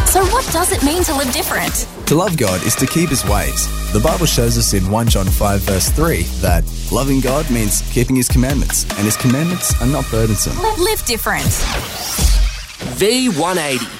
So what does it mean to live different? To love God is to keep his ways. The Bible shows us in 1 John 5 verse 3 that loving God means keeping his commandments, and his commandments are not burdensome. Live different. V180.